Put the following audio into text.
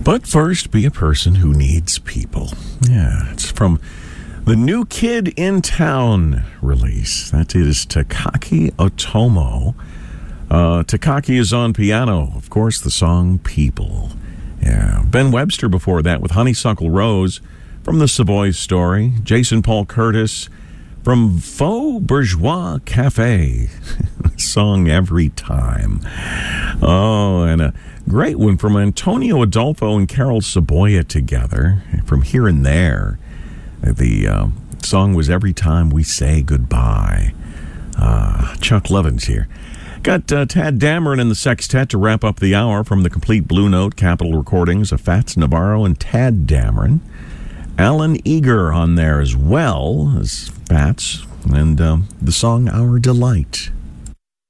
But first, be a person who needs people. Yeah, it's from the New Kid in Town release. That is Takaki Otomo. Takaki is on piano. Of course, the song People. Yeah. Ben Webster before that with Honeysuckle Rose from The Savoy Story. Jason Paul Curtis from Faux Bourgeois Cafe. Song Every Time. Oh, and a great one from Antonio Adolfo and Carol Saboya together from Here and There. The song was Every Time We Say Goodbye. Chuck Levins here. Got Tad Dameron and the Sextet to wrap up the hour from the complete Blue Note Capitol recordings of Fats Navarro and Tad Dameron. Alan Eager on there as well as Fats, and the song Our Delight.